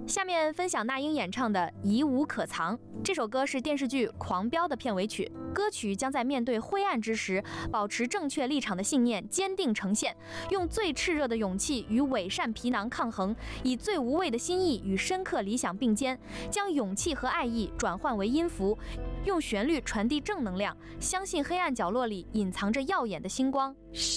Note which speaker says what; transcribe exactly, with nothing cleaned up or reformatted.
Speaker 1: 下面分享那英演唱的《疑无可藏》。这首歌是电视剧《狂飙》的片尾曲，歌曲将在面对灰暗之时，保持正确立场的信念坚定呈现，用最炽热的勇气与伪善皮囊抗衡，以最无畏的心意与深刻理想并肩，将勇气和爱意转换为音符，用旋律传递正能量，相信黑暗角落里隐藏着耀眼的星光。